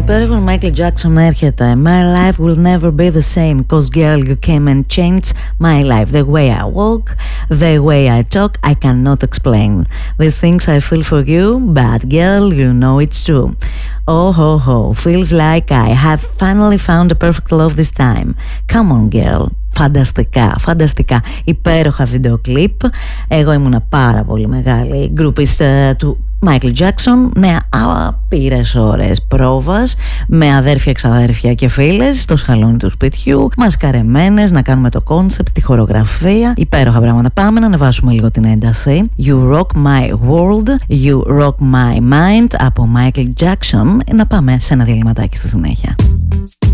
υπέροχος Michael Jackson έρχεται. My life will never be the same, cause girl you came and changed my life. The way I walk, the way I talk, I cannot explain. These things I feel for you, but girl, you know it's true. Oh ho ho, feels like I have finally found a perfect love this time. Come on girl. Φανταστικά, φανταστικά. Υπέροχα βίντεο κλιπ. Εγώ ήμουνα πάρα πολύ μεγάλη γκρουπίστ του Michael Jackson. Ναι, άπειρες ώρες πρόβας με αδέρφια, εξαδέρφια και φίλες στο σχαλόνι του σπιτιού, μασκαρεμένες, να κάνουμε το κόνσεπτ, τη χορογραφία. Υπέροχα πράγματα. Πάμε να ανεβάσουμε λίγο την ένταση. You rock my world, you rock my mind από Michael Jackson. Να πάμε σε ένα διαλυματάκι στη συνέχεια.